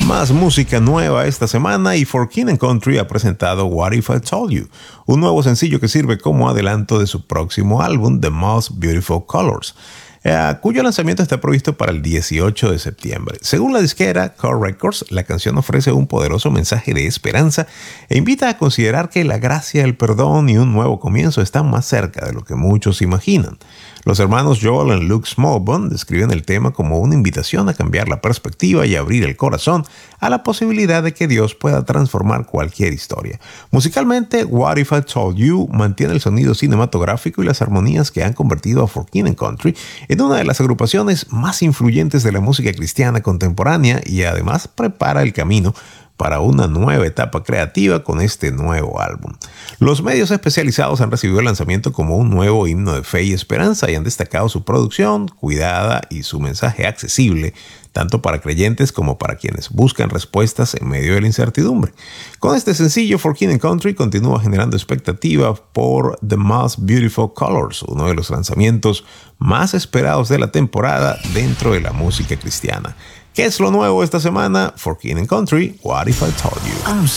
Más música nueva esta semana y For King and Country ha presentado What If I Told You, un nuevo sencillo que sirve como adelanto de su próximo álbum The Most Beautiful Colors, cuyo lanzamiento está previsto para el 18 de septiembre. Según la disquera Core Records, la canción ofrece un poderoso mensaje de esperanza e invita a considerar que la gracia, el perdón y un nuevo comienzo están más cerca de lo que muchos imaginan. Los hermanos Joel y Luke Smallbone describen el tema como una invitación a cambiar la perspectiva y abrir el corazón a la posibilidad de que Dios pueda transformar cualquier historia. Musicalmente, What If I Told You mantiene el sonido cinematográfico y las armonías que han convertido a For King and Country en una de las agrupaciones más influyentes de la música cristiana contemporánea y además prepara el camino para una nueva etapa creativa con este nuevo álbum. Los medios especializados han recibido el lanzamiento como un nuevo himno de fe y esperanza y han destacado su producción cuidada y su mensaje accesible, tanto para creyentes como para quienes buscan respuestas en medio de la incertidumbre. Con este sencillo, For King and Country continúa generando expectativa por The Most Beautiful Colors, uno de los lanzamientos más esperados de la temporada dentro de la música cristiana. ¿Qué es lo nuevo esta semana? For King and Country, What If I Told You?